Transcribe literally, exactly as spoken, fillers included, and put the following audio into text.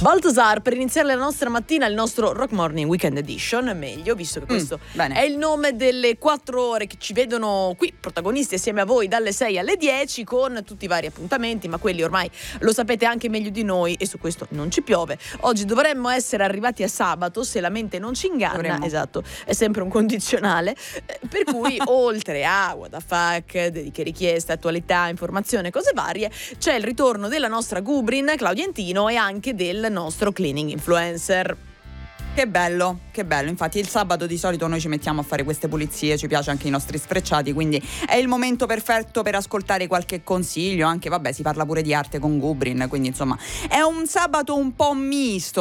Balthazar, per iniziare la nostra mattina, il nostro Rock Morning Weekend Edition, meglio, visto che questo mm, è il nome delle quattro ore che ci vedono qui protagonisti assieme a voi dalle sei alle dieci, con tutti i vari appuntamenti, ma quelli ormai lo sapete anche meglio di noi e su questo non ci piove. Oggi dovremmo essere arrivati a sabato, se la mente non ci inganna. Dovremmo. Esatto, è sempre un condizionale, per cui oltre a what the fuck, dediche, richieste, attualità, informazione, cose varie, c'è il ritorno della nostra Gubrin, Claudia Entino, e anche del nostro cleaning influencer. Che bello, che bello. Infatti il sabato di solito noi ci mettiamo a fare queste pulizie, ci piace anche i nostri sfrecciati, quindi è il momento perfetto per ascoltare qualche consiglio. Anche, vabbè, si parla pure di arte con Gubrin, quindi insomma è un sabato un po' misto.